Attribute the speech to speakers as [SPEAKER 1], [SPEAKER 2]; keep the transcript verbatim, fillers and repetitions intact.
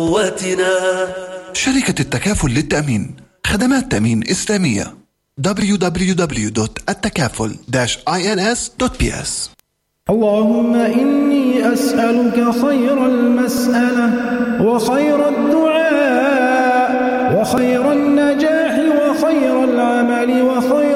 [SPEAKER 1] قوتنا.
[SPEAKER 2] شركة التكافل للتأمين، خدمات تأمين إسلامية. دبليو دبليو دبليو دوت التكافل داش آي إن إس دوت بي إس.
[SPEAKER 3] اللهم إني أسألك خير المسألة وخير الدعاء وخير النجاح وخير العمل وخير